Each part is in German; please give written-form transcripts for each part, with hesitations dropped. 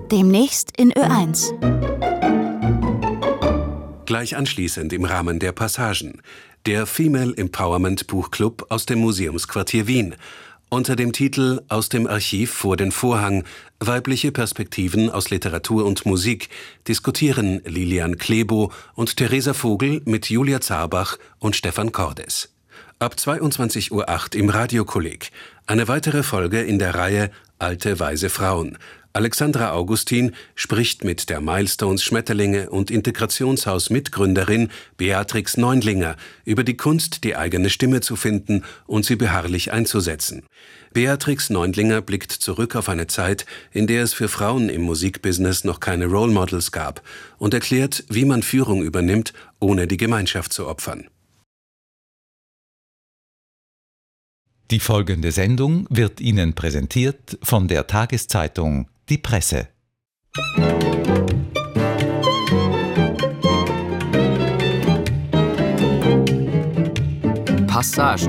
Demnächst in Ö1. Gleich anschließend im Rahmen der Passagen. Der Female Empowerment Buchclub aus dem Museumsquartier Wien. Unter dem Titel Aus dem Archiv vor den Vorhang. Weibliche Perspektiven aus Literatur und Musik diskutieren Lilian Klebo und Theresa Vogel mit Julia Zarbach und Stefan Cordes. Ab 22:08 Uhr im Radiokolleg. Eine weitere Folge in der Reihe Alte weise Frauen. Alexandra Augustin spricht mit der Milestones Schmetterlinge und Integrationshaus Mitgründerin Beatrix Neundlinger über die Kunst, die eigene Stimme zu finden und sie beharrlich einzusetzen. Beatrix Neundlinger blickt zurück auf eine Zeit, in der es für Frauen im Musikbusiness noch keine Role Models gab und erklärt, wie man Führung übernimmt, ohne die Gemeinschaft zu opfern. Die folgende Sendung wird Ihnen präsentiert von der Tageszeitung Die Presse. Passagen.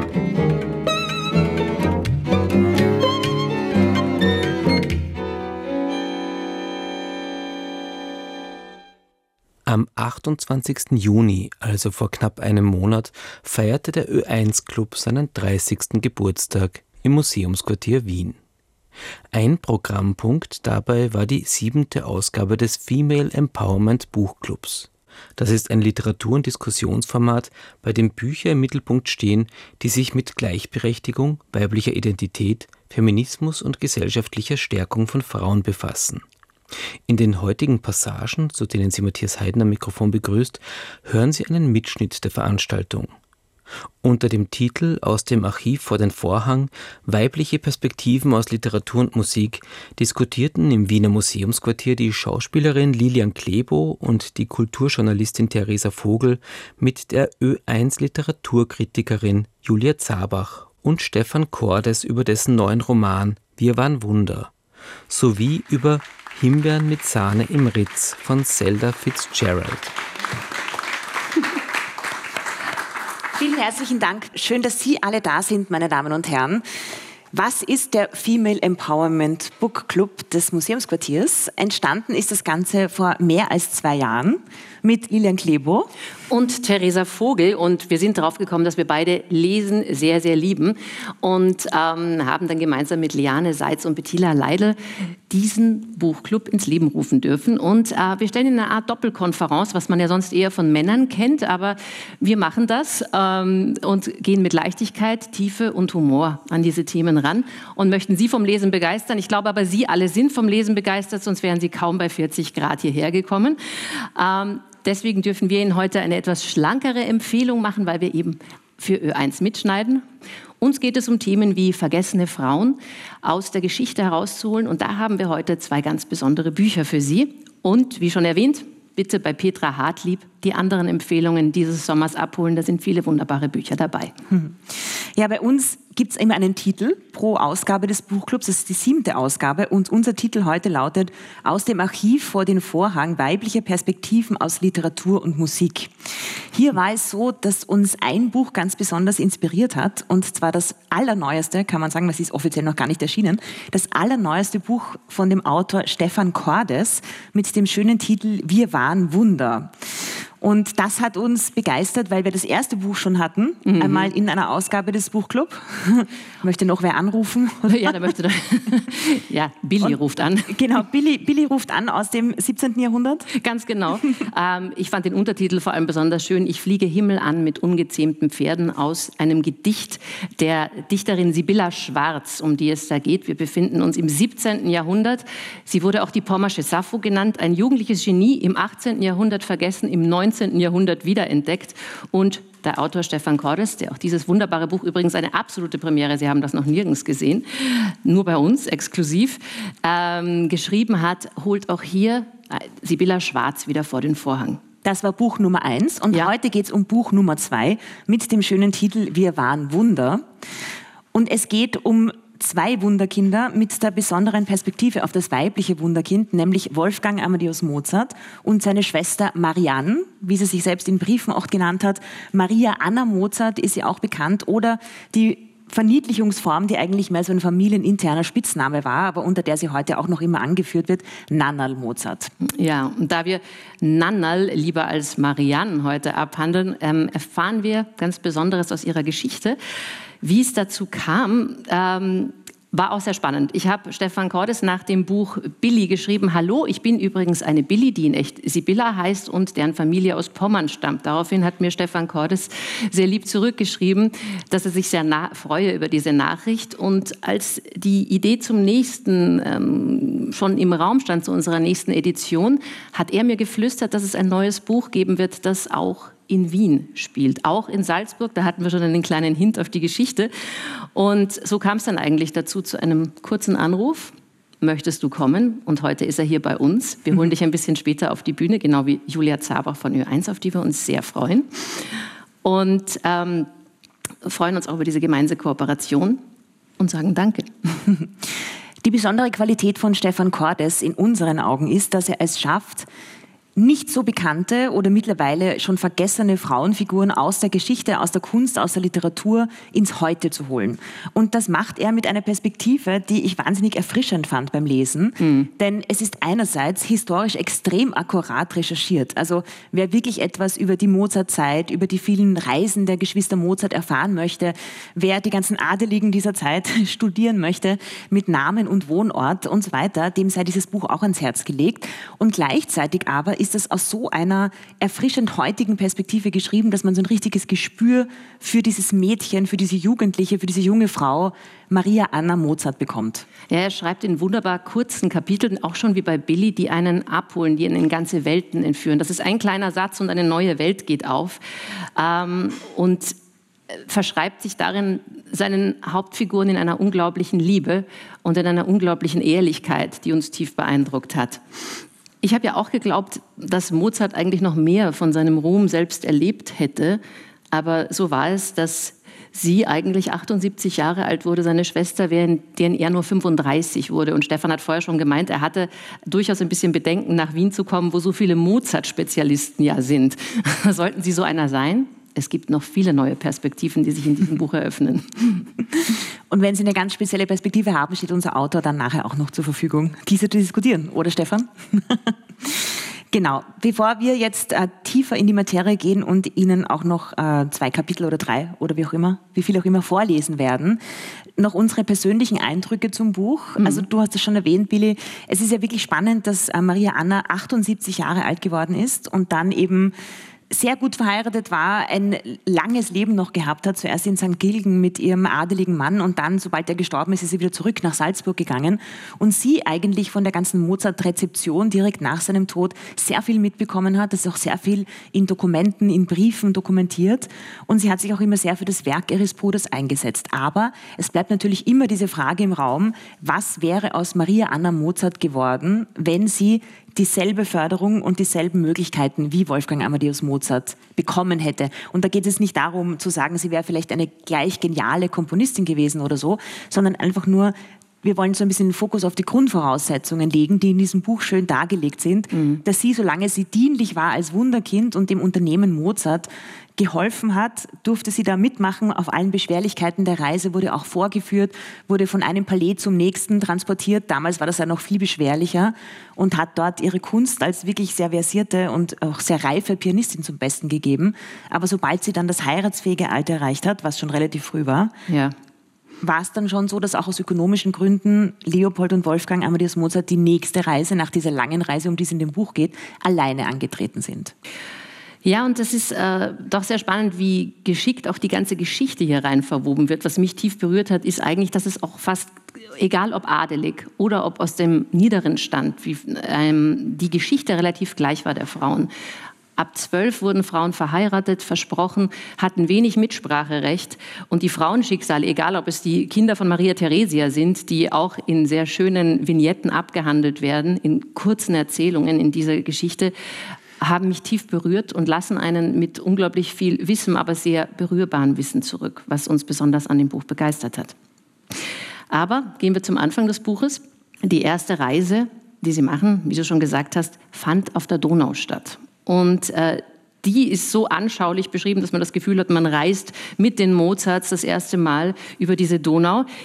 Am 28. Juni, also vor knapp einem Monat, feierte der Ö1-Club seinen 30. Geburtstag im Museumsquartier Wien. Ein Programmpunkt dabei war die 7. Ausgabe des Female Empowerment Buchclubs. Das ist ein Literatur- und Diskussionsformat, bei dem Bücher im Mittelpunkt stehen, die sich mit Gleichberechtigung, weiblicher Identität, Feminismus und gesellschaftlicher Stärkung von Frauen befassen. In den heutigen Passagen, zu denen Sie Matthias Heiden am Mikrofon begrüßt, hören Sie einen Mitschnitt der Veranstaltung. Unter dem Titel Aus dem Archiv vor den Vorhang – Weibliche Perspektiven aus Literatur und Musik diskutierten im Wiener Museumsquartier die Schauspielerin Lilian Klebo und die Kulturjournalistin Theresa Vogel mit der Ö1 Literaturkritikerin Julia Zarbach und Stefan Cordes über dessen neuen Roman Wir waren Wunder sowie über Himbeeren mit Sahne im Ritz von Zelda Fitzgerald. Vielen herzlichen Dank. Schön, dass Sie alle da sind, meine Damen und Herren. Was ist der Female Empowerment Book Club des Museumsquartiers? Entstanden ist das Ganze vor mehr als 2 Jahren mit Lilian Klebo und Theresa Vogel. Und wir sind darauf gekommen, dass wir beide Lesen sehr, sehr lieben und haben dann gemeinsam mit Liane Seitz und Bettina Leidl diesen Buchclub ins Leben rufen dürfen. Und wir stellen in eine Art Doppelkonferenz, was man ja sonst eher von Männern kennt, aber wir machen das und gehen mit Leichtigkeit, Tiefe und Humor an diese Themen ran und möchten Sie vom Lesen begeistern. Ich glaube aber, Sie alle sind vom Lesen begeistert, sonst wären Sie kaum bei 40 Grad hierher gekommen. Deswegen dürfen wir Ihnen heute eine etwas schlankere Empfehlung machen, weil wir eben für Ö1 mitschneiden. Uns geht es um Themen wie vergessene Frauen aus der Geschichte herauszuholen. Und da haben wir heute 2 ganz besondere Bücher für Sie. Und wie schon erwähnt, bitte bei Petra Hartlieb die anderen Empfehlungen dieses Sommers abholen. Da sind viele wunderbare Bücher dabei. Ja, bei uns gibt es immer einen Titel pro Ausgabe des Buchclubs. Das ist die 7. Ausgabe. Und unser Titel heute lautet Aus dem Archiv vor den Vorhang. Weibliche Perspektiven aus Literatur und Musik. Hier war es so, dass uns ein Buch ganz besonders inspiriert hat. Und zwar das allerneueste, kann man sagen, das ist offiziell noch gar nicht erschienen, das allerneueste Buch von dem Autor Stefan Cordes mit dem schönen Titel Wir waren Wunder. Und das hat uns begeistert, weil wir das erste Buch schon hatten, einmal in einer Ausgabe des Buchclub. Möchte noch wer anrufen? Ja, da möchte ja, Billy ruft an. Genau, Billy ruft an aus dem 17. Jahrhundert. Ganz genau. Ich fand den Untertitel vor allem besonders schön. Ich fliege Himmel an mit ungezähmten Pferden aus einem Gedicht der Dichterin Sibylla Schwarz, um die es da geht. Wir befinden uns im 17. Jahrhundert. Sie wurde auch die Pommersche Sappho genannt, ein jugendliches Genie, im 18. Jahrhundert vergessen, im 19. Jahrhundert wiederentdeckt. Und der Autor Stefan Cordes, der auch dieses wunderbare Buch, übrigens eine absolute Premiere, Sie haben das noch nirgends gesehen, nur bei uns, exklusiv, geschrieben hat, holt auch hier Sibylla Schwarz wieder vor den Vorhang. Das war Buch Nummer 1 und heute geht es um Buch Nummer 2 mit dem schönen Titel Wir waren Wunder. Und es geht um 2 Wunderkinder mit der besonderen Perspektive auf das weibliche Wunderkind, nämlich Wolfgang Amadeus Mozart und seine Schwester Marianne, wie sie sich selbst in Briefen auch genannt hat. Maria Anna Mozart ist ja auch bekannt, oder die Verniedlichungsform, die eigentlich mehr so ein familieninterner Spitzname war, aber unter der sie heute auch noch immer angeführt wird, Nannerl Mozart. Ja, und da wir Nannerl lieber als Marianne heute abhandeln, erfahren wir ganz Besonderes aus ihrer Geschichte. Wie es dazu kam, war auch sehr spannend. Ich habe Stefan Cordes nach dem Buch Billy geschrieben: Hallo, ich bin übrigens eine Billy, die in echt Sibylla heißt und deren Familie aus Pommern stammt. Daraufhin hat mir Stefan Cordes sehr lieb zurückgeschrieben, dass er sich sehr freue über diese Nachricht. Und als die Idee zum nächsten schon im Raum stand, zu unserer nächsten Edition, hat er mir geflüstert, dass es ein neues Buch geben wird, das auch in Wien spielt, auch in Salzburg. Da hatten wir schon einen kleinen Hint auf die Geschichte. Und so kam es dann eigentlich dazu, zu einem kurzen Anruf. Möchtest du kommen? Und heute ist er hier bei uns. Wir holen dich ein bisschen später auf die Bühne, genau wie Julia Zabach von Ö1, auf die wir uns sehr freuen. Und freuen uns auch über diese gemeinsame Kooperation und sagen Danke. Die besondere Qualität von Stefan Cordes in unseren Augen ist, dass er es schafft, nicht so bekannte oder mittlerweile schon vergessene Frauenfiguren aus der Geschichte, aus der Kunst, aus der Literatur ins Heute zu holen. Und das macht er mit einer Perspektive, die ich wahnsinnig erfrischend fand beim Lesen. Denn es ist einerseits historisch extrem akkurat recherchiert. Also wer wirklich etwas über die Mozart-Zeit, über die vielen Reisen der Geschwister Mozart erfahren möchte, wer die ganzen Adeligen dieser Zeit studieren möchte, mit Namen und Wohnort und so weiter, dem sei dieses Buch auch ans Herz gelegt. Und gleichzeitig aber ist es aus so einer erfrischend heutigen Perspektive geschrieben, dass man so ein richtiges Gespür für dieses Mädchen, für diese Jugendliche, für diese junge Frau Maria Anna Mozart bekommt. Ja, er schreibt in wunderbar kurzen Kapiteln, auch schon wie bei Billy, die einen abholen, die einen in ganze Welten entführen. Das ist ein kleiner Satz und eine neue Welt geht auf. Und verschreibt sich darin seinen Hauptfiguren in einer unglaublichen Liebe und in einer unglaublichen Ehrlichkeit, die uns tief beeindruckt hat. Ich habe ja auch geglaubt, dass Mozart eigentlich noch mehr von seinem Ruhm selbst erlebt hätte. Aber so war es, dass sie eigentlich 78 Jahre alt wurde, seine Schwester, während er nur 35 wurde. Und Stefan hat vorher schon gemeint, er hatte durchaus ein bisschen Bedenken, nach Wien zu kommen, wo so viele Mozart-Spezialisten ja sind. Sollten Sie so einer sein? Es gibt noch viele neue Perspektiven, die sich in diesem Buch eröffnen. Und wenn Sie eine ganz spezielle Perspektive haben, steht unser Autor dann nachher auch noch zur Verfügung, diese zu diskutieren, oder Stefan? Genau. Bevor wir jetzt tiefer in die Materie gehen und Ihnen auch noch 2 Kapitel oder 3 oder wie viel auch immer vorlesen werden, noch unsere persönlichen Eindrücke zum Buch. Also du hast es schon erwähnt, Billy. Es ist ja wirklich spannend, dass Maria Anna 78 Jahre alt geworden ist und dann eben sehr gut verheiratet war, ein langes Leben noch gehabt hat, zuerst in St. Gilgen mit ihrem adeligen Mann und dann, sobald er gestorben ist, ist sie wieder zurück nach Salzburg gegangen und sie eigentlich von der ganzen Mozart-Rezeption direkt nach seinem Tod sehr viel mitbekommen hat. Das ist auch sehr viel in Dokumenten, in Briefen dokumentiert und sie hat sich auch immer sehr für das Werk ihres Bruders eingesetzt. Aber es bleibt natürlich immer diese Frage im Raum, was wäre aus Maria Anna Mozart geworden, wenn sie dieselbe Förderung und dieselben Möglichkeiten wie Wolfgang Amadeus Mozart bekommen hätte. Und da geht es nicht darum zu sagen, sie wäre vielleicht eine gleich geniale Komponistin gewesen oder so, sondern einfach nur, wir wollen so ein bisschen den Fokus auf die Grundvoraussetzungen legen, die in diesem Buch schön dargelegt sind, dass sie, solange sie dienlich war als Wunderkind und dem Unternehmen Mozart geholfen hat, durfte sie da mitmachen auf allen Beschwerlichkeiten der Reise, wurde auch vorgeführt, wurde von einem Palais zum nächsten transportiert. Damals war das ja noch viel beschwerlicher und hat dort ihre Kunst als wirklich sehr versierte und auch sehr reife Pianistin zum Besten gegeben. Aber sobald sie dann das heiratsfähige Alter erreicht hat, was schon relativ früh war, war es dann schon so, dass auch aus ökonomischen Gründen Leopold und Wolfgang Amadeus Mozart die nächste Reise, nach dieser langen Reise, um die es in dem Buch geht, alleine angetreten sind. Ja, und das ist doch sehr spannend, wie geschickt auch die ganze Geschichte hier rein verwoben wird. Was mich tief berührt hat, ist eigentlich, dass es auch fast, egal ob adelig oder ob aus dem niederen Stand, die Geschichte relativ gleich war der Frauen. Ab 12 wurden Frauen verheiratet, versprochen, hatten wenig Mitspracherecht. Und die Frauenschicksale, egal ob es die Kinder von Maria Theresia sind, die auch in sehr schönen Vignetten abgehandelt werden, in kurzen Erzählungen in dieser Geschichte, haben mich tief berührt und lassen einen mit unglaublich viel Wissen, aber sehr berührbaren Wissen zurück, was uns besonders an dem Buch begeistert hat. Aber gehen wir zum Anfang des Buches. Die erste Reise, die sie machen, wie du schon gesagt hast, fand auf der Donau statt. Und die ist so anschaulich beschrieben, dass man das Gefühl hat, man reist mit den Mozarts das erste Mal über diese Donau.